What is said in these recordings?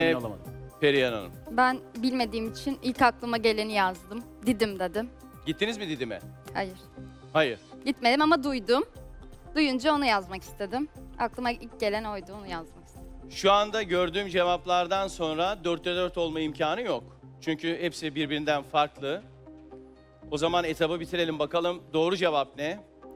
Emin olamadım. Perihan Hanım. Ben bilmediğim için ilk aklıma geleni yazdım. Didim dedim. Gittiniz mi Didim'e? Hayır. Hayır. Gitmedim ama duydum. Duyunca onu yazmak istedim. Aklıma ilk gelen oydu, onu yazmak istedim. Şu anda gördüğüm cevaplardan sonra 4'te 4 olma imkanı yok. Çünkü hepsi birbirinden farklı. O zaman etabı bitirelim bakalım. Doğru cevap ne?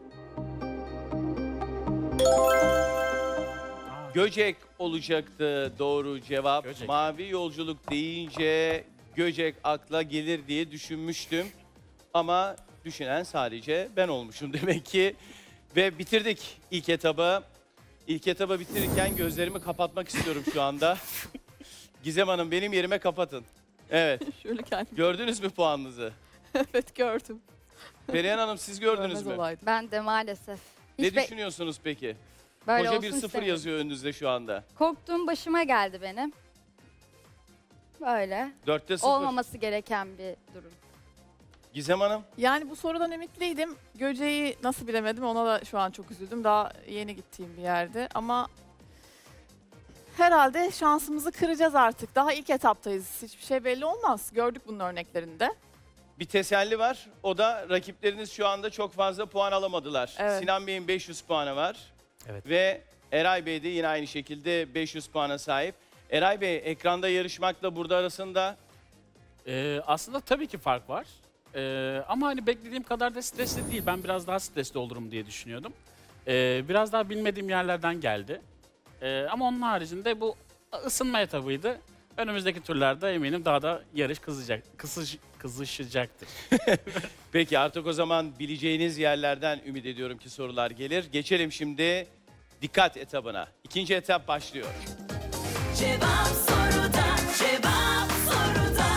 Göcek olacaktı doğru cevap. Göcek. Mavi yolculuk deyince Göcek akla gelir diye düşünmüştüm. Ama düşünen sadece ben olmuşum demek ki. Ve bitirdik ilk etabı. İlk etabı bitirirken gözlerimi kapatmak istiyorum şu anda. Gizem Hanım benim yerime kapatın. Evet. Şöyle kendim. Gördünüz mü puanınızı? Evet gördüm. Perihan Hanım siz gördünüz Görmez mü? olaydım. Ben de maalesef. Ne Hiç be- düşünüyorsunuz peki? böyle Koca olsun bir 0 istemiyorum. yazıyor önünüzde şu anda. Korktuğum başıma geldi benim. Böyle. 4'te 0. Olmaması gereken bir durum. Gizem Hanım. Yani bu sorudan ümitliydim. Göceği nasıl bilemedim ona da şu an çok üzüldüm. Daha yeni gittiğim bir yerde ama herhalde şansımızı kıracağız artık. Daha ilk etaptayız. Hiçbir şey belli olmaz. Gördük bunun örneklerinde. Bir teselli var. O da rakipleriniz şu anda çok fazla puan alamadılar. Evet. Sinan Bey'in 500 puanı var. Evet. Ve Eray Bey de yine aynı şekilde 500 puana sahip. Eray Bey ekranda yarışmakla burada arasında Aslında tabii ki fark var. Ama hani beklediğim kadar da stresli değil. Ben biraz daha stresli olurum diye düşünüyordum. Biraz daha bilmediğim yerlerden geldi. Ama onun haricinde bu ısınma etabıydı. Önümüzdeki turlarda eminim daha da yarış kızışacaktır. peki artık o zaman bileceğiniz yerlerden ümit ediyorum ki sorular gelir. Geçelim şimdi dikkat etabına. İkinci etap başlıyor. Cevap soruda, cevap soruda.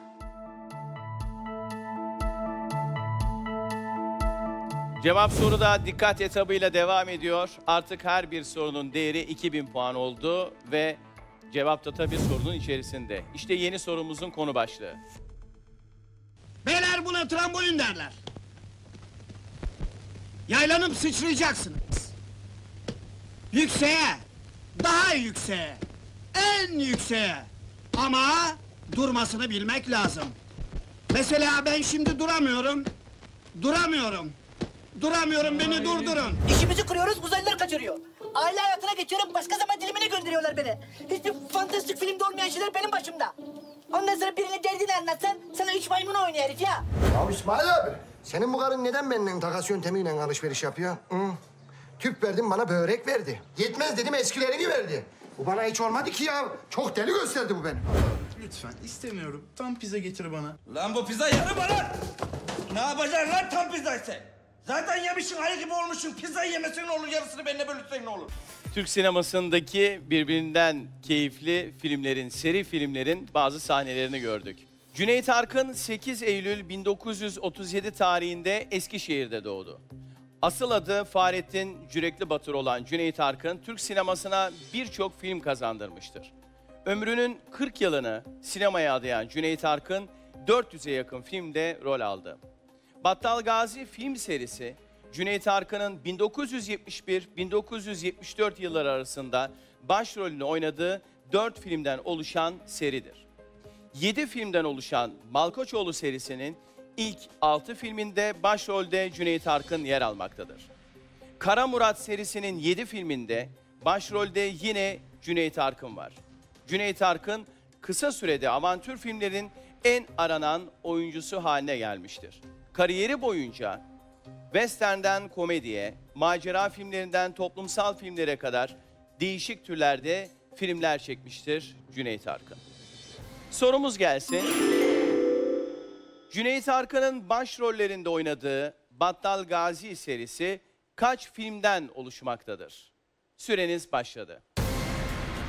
Cevap soruda dikkat etabıyla devam ediyor. Artık her bir sorunun değeri 2000 puan oldu ve cevap da tabii sorunun içerisinde. İşte yeni sorumuzun konu başlığı. Beyler buna trambolin derler. Yaylanıp sıçrayacaksınız. Yükseğe, daha yükseğe, en yükseğe. Ama durmasını bilmek lazım. Mesela ben şimdi duramıyorum. Duramıyorum, beni durdurun. İşimizi kuruyoruz, uzaylılar kaçırıyor. Aile hayatına geçiyorum, başka zaman dilimine gönderiyorlar beni. Hiçbir fantastik filmde olmayan şeyler benim başımda. Ondan sonra birine derdini anlatsan, sana 3 maymun oynuyor herif ya. Ya İsmail abi, senin bu karın neden benimle takas yöntemiyle alışveriş yapıyor? Hı? Tüp verdim bana börek verdi. Yetmez dedim eskilerini verdi. Bu bana hiç olmadı ki ya. Çok deli gösterdi bu beni. Lütfen istemiyorum. Tam pizza getir bana. Lan bu pizza yarı bana! Ne yapacaksın lan tam pizzaysa? Zaten yemişsin, ayı gibi olmuşsun. Pizzayı yemesen ne olur, yarısını benimle bölüşsen ne olur? Türk sinemasındaki birbirinden keyifli filmlerin, seri filmlerin bazı sahnelerini gördük. Cüneyt Arkın 8 Eylül 1937 tarihinde Eskişehir'de doğdu. Asıl adı Fahrettin Cürekli Batur olan Cüneyt Arkın, Türk sinemasına birçok film kazandırmıştır. Ömrünün 40 yılını sinemaya adayan Cüneyt Arkın, 400'e yakın filmde rol aldı. Battal Gazi film serisi, Cüneyt Arkın'ın 1971-1974 yılları arasında başrolünü oynadığı 4 filmden oluşan seridir. 7 filmden oluşan Malkoçoğlu serisinin ilk 6 filminde başrolde Cüneyt Arkın yer almaktadır. Kara Murat serisinin 7 filminde başrolde yine Cüneyt Arkın var. Cüneyt Arkın kısa sürede avantür filmlerin en aranan oyuncusu haline gelmiştir. Kariyeri boyunca western'den komediye, macera filmlerinden toplumsal filmlere kadar değişik türlerde filmler çekmiştir Cüneyt Arkın. Sorumuz gelsin. Cüneyt Arkın'ın başrollerinde oynadığı Battal Gazi serisi kaç filmden oluşmaktadır? Süreniz başladı.